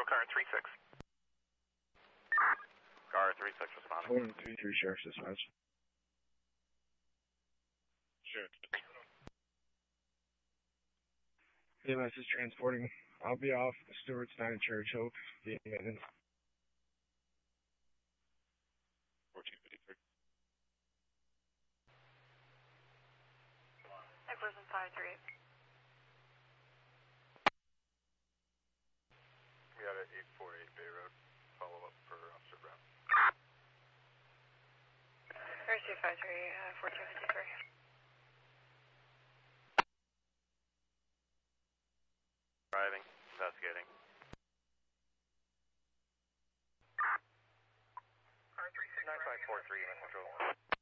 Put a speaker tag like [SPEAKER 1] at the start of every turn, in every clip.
[SPEAKER 1] car 36. Car 36 responding.
[SPEAKER 2] 133 Sheriff's Dispatch.
[SPEAKER 1] Sure.
[SPEAKER 2] EMS is transporting. I'll be off Stewart's 9 Church Hope via maintenance.
[SPEAKER 1] 1453.
[SPEAKER 3] Person 538.
[SPEAKER 1] We got at 848 Bay Road. Follow up for Officer Brown.
[SPEAKER 3] There's 253, 1453.
[SPEAKER 1] Driving, investigating.
[SPEAKER 3] Car 36.
[SPEAKER 1] 9543, EMS control.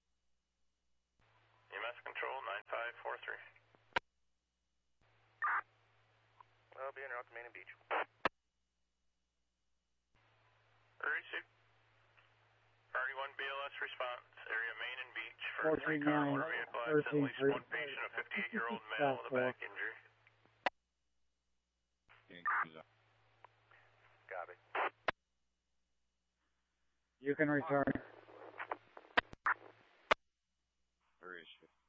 [SPEAKER 1] EMS control, 9543. I'll be en route to Main and Beach. Receive. Priority 1 BLS response, area Main and Beach for a 3-car motor vehicle accident, at least one patient, a 58-year-old male with a back injury. Copy.
[SPEAKER 4] You can return.
[SPEAKER 1] Where is she?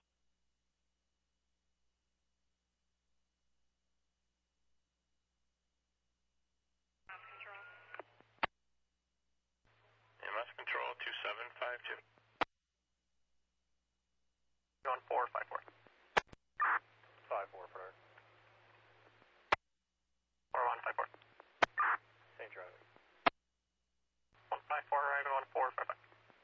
[SPEAKER 1] EMS control 2752. On 454. 54 for 4154. Same traffic. 154 arriving on 455.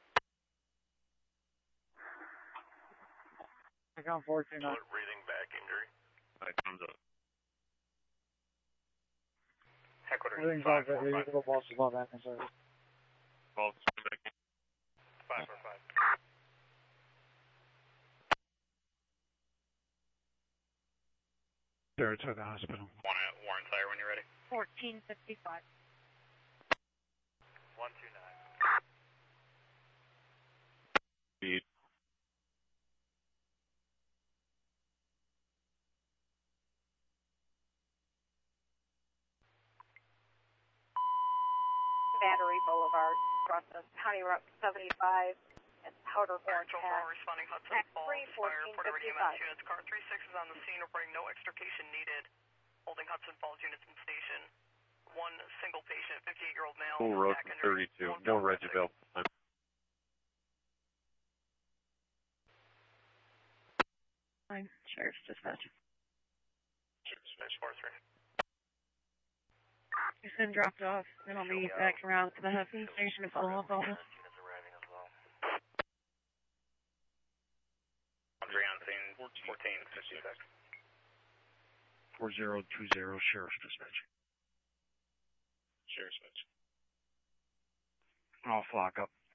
[SPEAKER 4] I got 14 on.
[SPEAKER 1] Breathing back injury. Alright, thumbs up. Headquarters.
[SPEAKER 4] Everything's all good. We need to go balls to ball back in service.
[SPEAKER 1] Balls back in. 545.
[SPEAKER 2] Saratoga Hospital.
[SPEAKER 1] One at Warren Tire when you're ready.
[SPEAKER 3] 1455.
[SPEAKER 1] 129. Speed.
[SPEAKER 3] Battery Boulevard, across the County Route 75, at Powderhorn Pass.
[SPEAKER 5] Responding Hudson
[SPEAKER 3] Tax
[SPEAKER 5] Falls.
[SPEAKER 3] free,
[SPEAKER 5] Fire report already EMS
[SPEAKER 3] 1455.
[SPEAKER 5] units. Car 36 is on the scene, reporting no extrication needed. Holding Hudson Falls units in station. One single patient, 58-year-old male.
[SPEAKER 1] Full road
[SPEAKER 5] back
[SPEAKER 1] from
[SPEAKER 5] injury.
[SPEAKER 1] 32. No reg available.
[SPEAKER 3] I'm Sheriff's Dispatch.
[SPEAKER 1] Dispatch 43.
[SPEAKER 3] It's been dropped off, then I'll be back around to the Hudson station to follow up on it.
[SPEAKER 1] Units arriving as well. Andre on scene 1456.
[SPEAKER 2] 4020 Sheriff's Dispatch.
[SPEAKER 1] Sheriff's Dispatch.
[SPEAKER 2] I'll flock up.